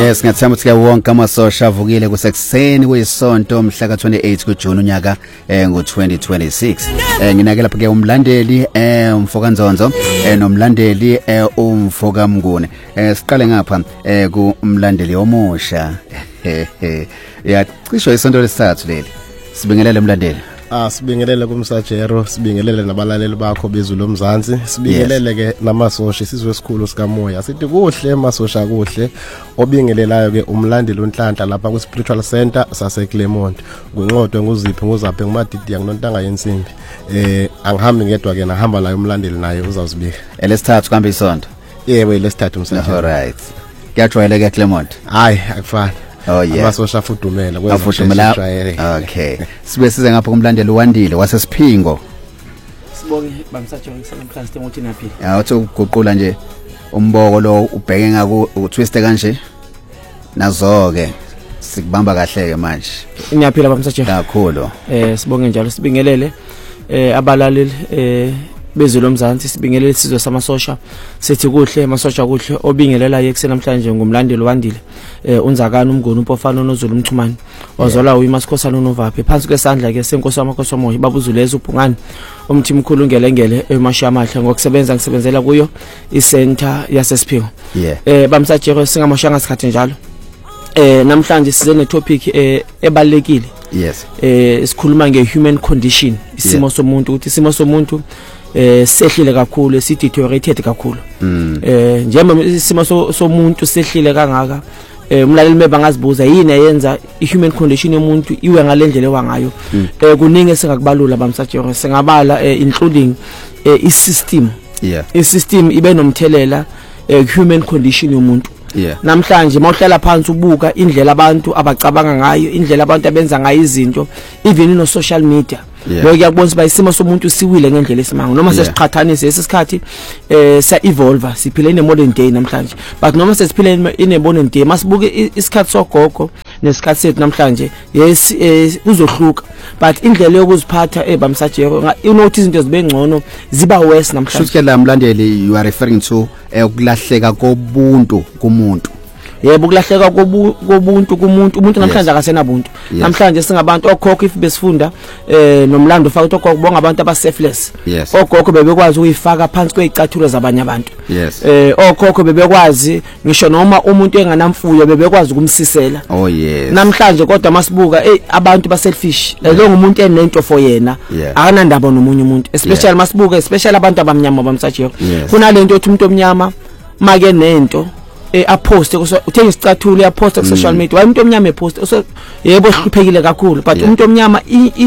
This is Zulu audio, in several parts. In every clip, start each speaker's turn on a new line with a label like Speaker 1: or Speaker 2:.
Speaker 1: Yes, ngathemba ukuthi wonke amasosha avukile kusekuseni kuyisonto mhla ka28 kuJune unyaka ngo2026. Nginake lapha ke umlandeli umfoka Nzonzo nomlandeli umfoka Mngune. Siqale ngapha kumlandeli omusha. Yacisho isonto lesithathu leli. Sibingelele umlandeli.
Speaker 2: Sibingelele kumsajero, sibingelele nabalaleli bakho bezulu lomzansi, sibingelele ke namasosha isizwe esikhulu sikamoya. Sithi kuhle masosha kuhle, obingelelayo ke umlandeli uNhlanhla lapha ku Spiritual Center sase Clermont. Nginqodwe nguziphi nguzaphe ngumadidi yangontanga yensimbi. Angihambi ngedwa ke nahamba naye umlandeli naye uzawuzibika.
Speaker 1: Lesithathu kambe isonto.
Speaker 2: Yebo lesithathu umsajero.
Speaker 1: All right. Kuyajwayeleka eClermont?
Speaker 2: Hayi akufani.
Speaker 1: Oh yeah.
Speaker 2: Amasosha afudumela
Speaker 1: kwezafudumela. Okay. Sibe size ngapha kumlandeli uWandile wasesiphingo.
Speaker 3: Sibonge bamsajero ngisamhlanje ngokuthi naphila.
Speaker 1: Uthi uguqula nje umboko lo ubheke ngaku utwist kanje. Nazo ke sikubamba kahle ke manje.
Speaker 3: Ngiyaphila bamsajero.
Speaker 1: Kakhulu.
Speaker 3: Sibonge njalo sibingelele abalaleli bezulu lomzansi sibingelele isizwe samasosha sithi kuhle amasosha kuhle obingelela yekuseni namhlanje ngumlandeli uWandile unzakani umnguni umpofana noZulu umchumani wazola uyiMasikhosana uNovaphe phansi kwesandla ke senkosi wamakhosi omoya babuzuleza uBhungane umthi mkhulu ngelengele eMashamahle ngokusebenza ngisebenzela kuyo iCenter yasesiphingo. Bamsajero singamashanga sikhathi njalo namhlanje size netopic ebalekile.
Speaker 1: Yes.
Speaker 3: Sikhuluma ngehuman condition isimo somuntu ukuthi isimo somuntu sehlile kakhulu esideteriorated kakhulu. Njengoba isimo somuntu sehlile kangaka umlaleli meba ngazibuza yini eyenza ihuman condition yomuntu iwe ngalendlela ewangayo. Kuningi singakubalula bamsajero singabala including isystem. Isystem ibe nomthelela human condition yomuntu. Namhlanje mawuhlala phansi ubuka indlela abantu abacabanga ngayo indlela abantu abenza ngayo izinto even no social media lo kuyakubonisa ba isimo somuntu siwile ngendlela esimanga noma sesiqhathanise lesikhathi sa evolve siphila in modern day namhlanje but noma sesiphila in modern day masibuke isikhathi sogogo nesikhathi sethu namhlanje yes uzohluka but indlela yokuziphatha bamsajero unothi izinto zibe ngcono ziba worse namhlanje.
Speaker 1: Shuthi ke la mlandeli you are referring to ukulahleka kobuntu kumuntu.
Speaker 3: Yebo ukulahleka kobuntu kumuntu umuntu namhlanje akasenabuntu. Namhlanje singabantu okhokho if besifunda nomlando ufaka ukuthi okhokho bonga abantu abaselfless. Okhokho bebekwazi ukuyifaka phansi kwezicathulo zabanye abantu. Okhokho bebekwazi ngisho noma umuntu enganamfuyo bebekwazi ukumsisela. Namhlanje kodwa masibuka abantu baselfish lo ngumuntu enento for yena akanandaba nomunye umuntu especially masibuka especially abantu abamnyama bamsajero kunalento othi umuntu omnyama make nento aposte uthenga isicathulo yaposta ku social media umuntu omnyama epost yebo hluphekile kakhulu but umuntu omnyama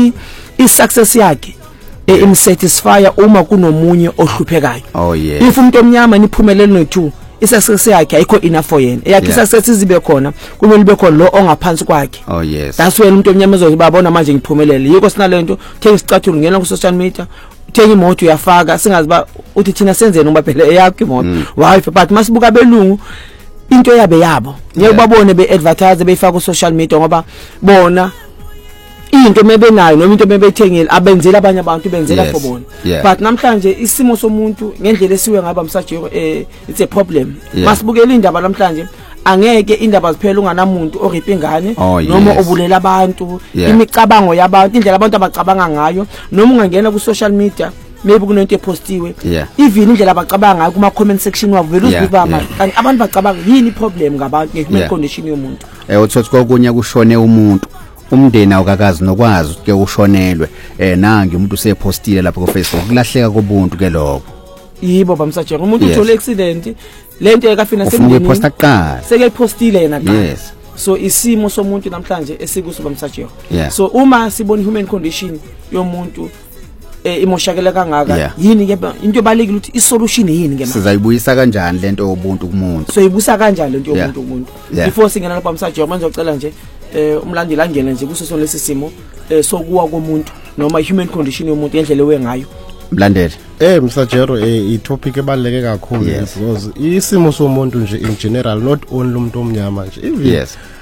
Speaker 3: i success yakhe imsatisfy uma kunomunye ohluphekayo. If umuntu omnyama niphumelele no2 i-success yakhe ayikho enough for yena yakhe success izibe khona kumele ibe khona lo ongaphansi kwakhe. That's why umuntu omnyama ezobabona manje ngiphumelele yiko sinalento uthenga isicathulo ngena ku social media uthenga imoto uyafaka singaziba uthi thina senzeni ngoba phela eyakho imoto wife but masibuka belungu into yabe yabo ngeke babone beadvertise beyifaka ku social media ngoba bona into mebenayo noma into mebeyithengile abenzela abanye abantu benzela for bona. But namhlanje isimo somuntu ngendlela esiwe ngaba msajero it's a problem. Masibukela indaba namhlanje angeke indaba ziphela unganamuntu oripha ingane noma obulela abantu imicabango yabantu indlela abantu abacabanga ngayo noma ungangena ku social media maybe kunento epostiwe even indlela abacabanga ngayo kuma comment section wabo vele uzibuka manje kanti abantu bacabanga yini problem ngabantu ngehuman condition yomuntu.
Speaker 1: Uthothi kokunya kushone umuntu umndeni awukakazi nokwazi ukuthi ke ushonelwe nangi umuntu usepostile lapha ku Facebook kulahleka kobuntu ke lokho.
Speaker 3: Yibo bamsajero umuntu uthole accident lento ekafina
Speaker 1: semndeni uposta kuqala
Speaker 3: sekepostile yena kuqala. So isimo somuntu namhlanje esikuso bamsajero. So uma sibona human condition yomuntu imoshakela kangaka yini ke into ebalekile ukuthi isolution yini ke manje
Speaker 1: sizayibuyisa kanjani lento yobuntu kumuntu
Speaker 3: so ibusa kanjani lento yobuntu kumuntu before singena lapha bamsajero manje ngicela nje umlandeli angene nje kuso sonke lesisimo sokuwa komuntu noma human condition yomuntu endlela wengayo
Speaker 1: mlandeli.
Speaker 2: Msajero i-topic ebaleke kakhulu because isimo somuntu nje in general not only umuntu omnyama nje even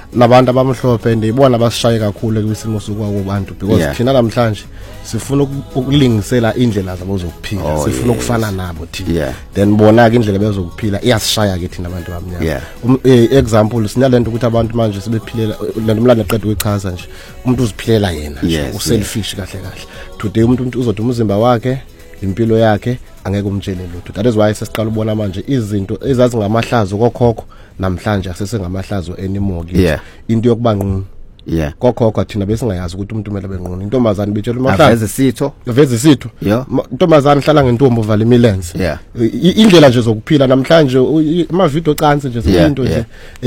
Speaker 2: nabantu abamhlophe ndibona basishaye kakhulu kwisimo sokwaku bantu because thina namhlanje sifuna ukulingisela indlela zabo zokuphila sifuna ukufana nabo thina then bona ke indlela bezokuphila iyasishaya ke thina abantu abamnyama example sinalento ukuthi abantu manje sibephilela lento umlando eqedwe kwechaza nje umuntu uziphilela yena uselfish kahle kahle today umuntu uzothi umzimba wakhe impilo yakhe angeke umtshele lutho that is why sesiqala ubona manje izinto ezazi ngamahlazo kokhokho namhlanje asesengamahlazo anymore into yokuba nqunu kokhokho thina besingayazi ukuthi umuntu kumele benqunu intombazana betshela umahlazo veze isitho intombazana ihlala ngentombi uvala imilenze indlela nje zokuphila namhlanje ama video cansi nje into nje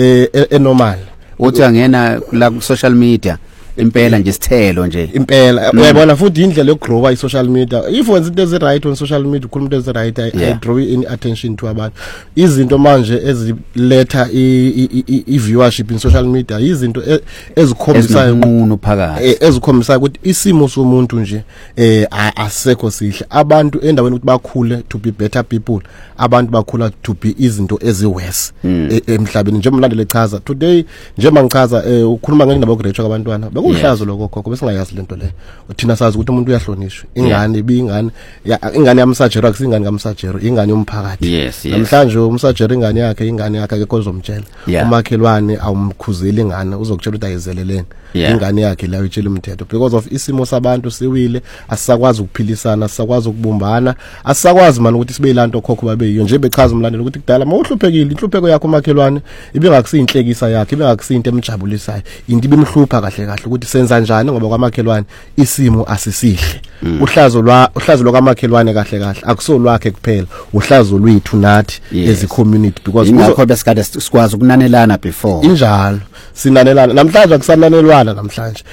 Speaker 2: enormal
Speaker 1: uthi angena la ku social media impela nje sithelo nje
Speaker 2: impela uyabona futhi indlela yokugrowa i-social media if wenza into ezi-right on social media ukhuluma into ezi-right I draw any attention to abantu izinto manje eziletha i-viewership in social media izinto ezikhombisayo
Speaker 1: nqunu phakathi
Speaker 2: ezikhombisayo ukuthi isimo somuntu nje asekho sihle abantu endaweni ukuthi bakhule to be better people abantu bakhula to be izinto eziworse emhlabeni nje umlandeli echaza today nje mangichaza ukhuluma ngendaba yokurejwa kwabantwana uhlazo lokho besingayazi lento le thina sazi ukuthi umuntu uyahlonishwa ingane ingane yamsajero akusingane kamsajero ingane yomphakathi namhlanje umsajero ingane yakhe akekho ozomtshela umakhelwane awumkhuzeli ingane uzokutshela ukuthi ayizelelene ingane yakhe la uyitshela umthetho because of isimo sabantu siwile asisakwazi ukuphilisana asisakwazi ukubumbana asisakwazi manje ukuthi sibe ilanto khokho babeyiyo nje bechaza umlandeli ukuthi kudala mawuhluphekile inhlupheko yakho umakhelwane ibengakusinhlekisa yakhe ibengakusinto emjabulisayo into ibimhlupha kahle kahle ukuthi senza njani ngoba kwamakhelwane isimo asisihle uhlazo lokamakhelwane kahle kahle akusolwakhe kuphela uhlazo lwethu nathi as a community because
Speaker 1: ingakho besikade sikwazi ukunanelana before
Speaker 2: injalo sinanelana namhlanje akusananelwana namhlanje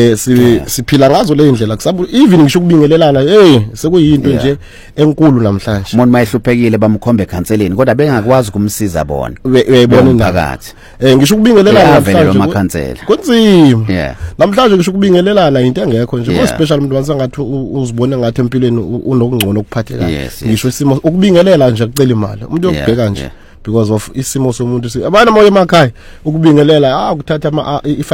Speaker 2: siphila ngazo le indlela kusabu even ngisho ukubingelelana sekuyinto nje enkulu namhlanje
Speaker 1: umuntu mayihluphekile bamkhombe ekhanseleni kodwa bengakwazi ukumsiza bona
Speaker 2: uyayibona
Speaker 1: phakathi
Speaker 2: ngisho ukubingelelana
Speaker 1: namhlanje makhansela
Speaker 2: kunzima namhlanje ngisho ukubingelelana into engekho nje ngo special umuntu wansangathi uzibone ngathi empilweni unokungcono ukuphatheka ngisho isimo ukubingelela nje kucela imali umuntu yokubheka nje because of isimo somuntu abantu moya emakhaya ukubingelela kuthatha